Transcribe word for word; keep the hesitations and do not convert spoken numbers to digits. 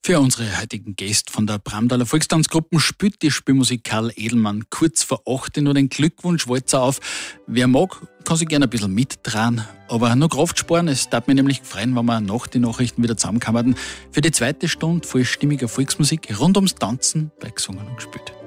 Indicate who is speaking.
Speaker 1: Für unsere heutigen Gäste von der Bramdaler Volkstanzgruppe spielt die Spielmusik Karl Edelmann kurz vor acht nur den Glückwunsch-Walzer auf. Wer mag, kann sich gerne ein bisschen mitdrehen, aber noch Kraft sparen. Es darf mich nämlich freuen, wenn wir nach den Nachrichten wieder zusammenkommen. Für die zweite Stunde vollstimmiger Volksmusik rund ums Tanzen bei Gesungen und Gespielt.